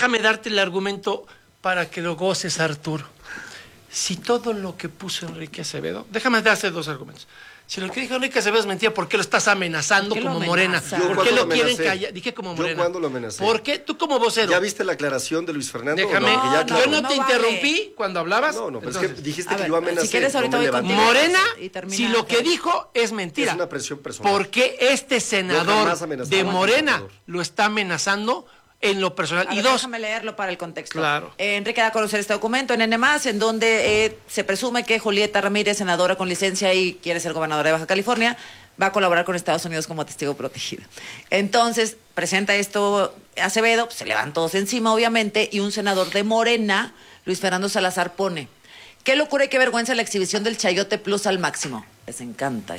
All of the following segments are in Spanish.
déjame darte el argumento para que lo goces, Arturo. Si todo lo que puso Enrique Acevedo, déjame darte dos argumentos. Si lo que dijo Enrique Acevedo es mentira, ¿por qué lo estás amenazando como Morena? ¿Por qué lo quieren callar? Dije como Morena. ¿Yo cuándo lo amenacé? ¿Por qué? Tú como vocero. ¿Ya viste la aclaración de Luis Fernando? Déjame. No, yo no te interrumpí cuando hablabas. No, pero entonces, es que dijiste que yo amenacé. Si quieres, ahorita voy contigo. Morena, si lo que dijo es mentira. Es una presión personal. ¿Por qué este senador de Morena lo está amenazando en lo personal? A y ver, dos, déjame leerlo para el contexto. Claro. Enrique da a conocer este documento en N+, en donde se presume que Julieta Ramírez, senadora con licencia y quiere ser gobernadora de Baja California, va a colaborar con Estados Unidos como testigo protegido. Entonces, presenta esto Acevedo, se le van todos encima, obviamente, y un senador de Morena, Luis Fernando Salazar, pone: qué locura y qué vergüenza la exhibición del Chayote Plus al máximo. Les encanta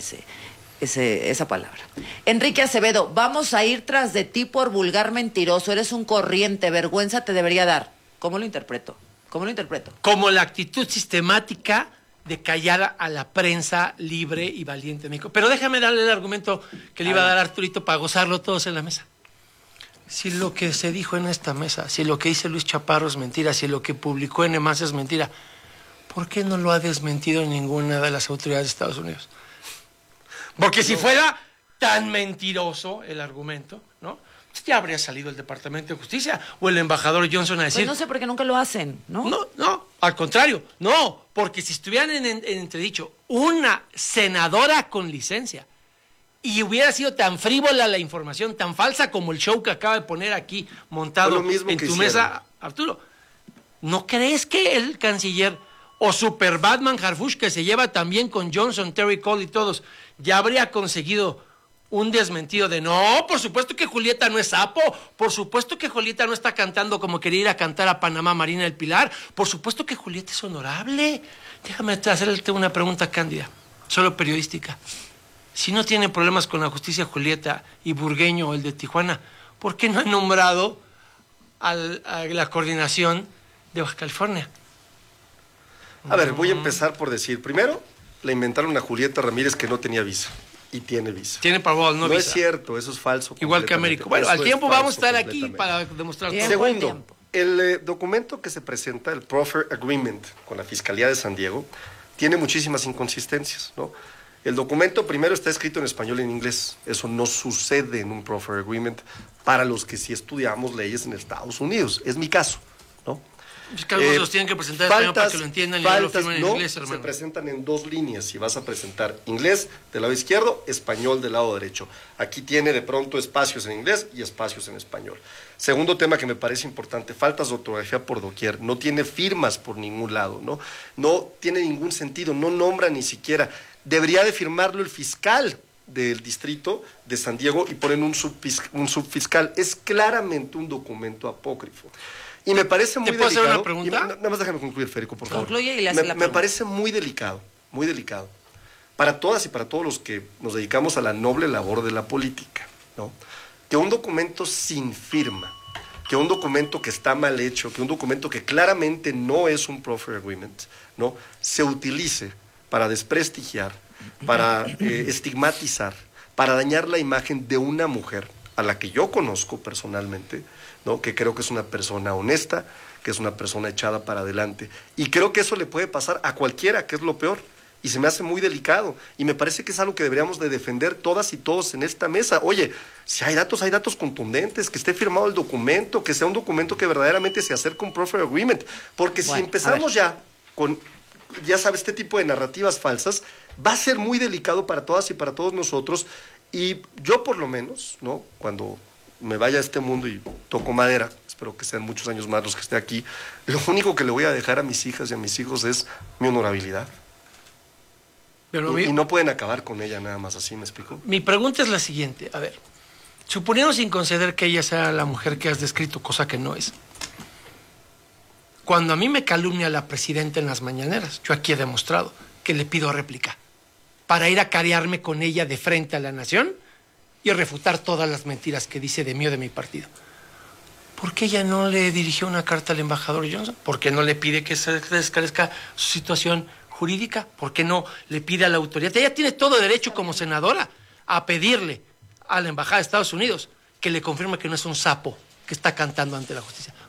esa palabra. Enrique Acevedo, vamos a ir tras de ti por vulgar mentiroso, eres un corriente, vergüenza te debería dar. ¿Cómo lo interpreto? Como la actitud sistemática de callar a la prensa libre y valiente de México. Pero déjame darle el argumento que le iba a dar a Arturito para gozarlo todos en la mesa. Si lo que se dijo en esta mesa, si lo que dice Luis Chaparro es mentira, si lo que publicó en EMAS es mentira, ¿por qué no lo ha desmentido ninguna de las autoridades de Estados Unidos? Porque si fuera tan mentiroso el argumento, ¿no? Pues ya habría salido el Departamento de Justicia o el embajador Johnson a decir... Pues no sé por qué nunca lo hacen, ¿no? No, al contrario, no, porque si estuvieran en entredicho una senadora con licencia y hubiera sido tan frívola la información, tan falsa como el show que acaba de poner aquí montado en tu mesa, Arturo, ¿no crees que el canciller o Super Batman Harfuch, que se lleva también con Johnson, Terry Cole y todos, ya habría conseguido un desmentido de no, por supuesto que Julieta no es sapo, por supuesto que Julieta no está cantando como quería ir a cantar a Panamá Marina del Pilar, por supuesto que Julieta es honorable? Déjame hacerte una pregunta cándida, solo periodística. Si no tiene problemas con la justicia Julieta y Burgueño o el de Tijuana, ¿por qué no han nombrado a la coordinación de Baja California? A ver, voy a empezar por decir, primero, le inventaron a Julieta Ramírez que no tenía visa. Y tiene visa. Tiene parol, no visa. No es cierto, eso es falso. Igual que Américo. Bueno, al tiempo vamos a estar aquí para demostrar todo. Segundo, el documento que se presenta, el Proffer Agreement con la Fiscalía de San Diego, tiene muchísimas inconsistencias, ¿no? El documento primero está escrito en español y en inglés. Eso no sucede en un Proffer Agreement para los que sí estudiamos leyes en Estados Unidos. Es mi caso, ¿no? Es que algunos los tienen que presentar en español para que lo entiendan y no lo firmen en inglés, hermano. Se presentan en dos líneas. Si vas a presentar inglés del lado izquierdo, español del lado derecho. Aquí tiene de pronto espacios en inglés y espacios en español. Segundo tema que me parece importante, faltas de ortografía por doquier. No tiene firmas por ningún lado, ¿no? No tiene ningún sentido, no nombra ni siquiera. Debería de firmarlo el fiscal del distrito de San Diego y ponen un subfiscal. Es claramente un documento apócrifo. Y me parece muy delicado. ¿Te puedo hacer una pregunta? Nada más déjame concluir, Federico, por favor. Concluye y le hace la pregunta. Me parece muy delicado, para todas y para todos los que nos dedicamos a la noble labor de la política, ¿no? Que un documento sin firma, que un documento que está mal hecho, que un documento que claramente no es un Proffer Agreement, ¿no? Se utilice para desprestigiar, para estigmatizar, para dañar la imagen de una mujer a la que yo conozco personalmente, ¿no? Que creo que es una persona honesta, que es una persona echada para adelante. Y creo que eso le puede pasar a cualquiera, que es lo peor. Y se me hace muy delicado. Y me parece que es algo que deberíamos de defender todas y todos en esta mesa. Oye, si hay datos contundentes, que esté firmado el documento, que sea un documento que verdaderamente se acerque a un Proffer Agreement. Porque si empezamos ya con, ya sabes, este tipo de narrativas falsas, va a ser muy delicado para todas y para todos nosotros. Y yo por lo menos, ¿no? Cuando me vaya a este mundo y toco madera, espero que sean muchos años más los que esté aquí, lo único que le voy a dejar a mis hijas y a mis hijos es mi honorabilidad. Pero y no pueden acabar con ella nada más así, ¿me explico? Mi pregunta es la siguiente, a ver, suponiendo sin conceder que ella sea la mujer que has descrito, cosa que no es, cuando a mí me calumnia la presidenta en las mañaneras, yo aquí he demostrado que le pido réplica para ir a carearme con ella de frente a la nación y refutar todas las mentiras que dice de mí o de mi partido. ¿Por qué ella no le dirigió una carta al embajador Johnson? ¿Por qué no le pide que se esclarezca su situación jurídica? ¿Por qué no le pide a la autoridad? Ella tiene todo derecho como senadora a pedirle a la embajada de Estados Unidos que le confirme que no es un sapo que está cantando ante la justicia.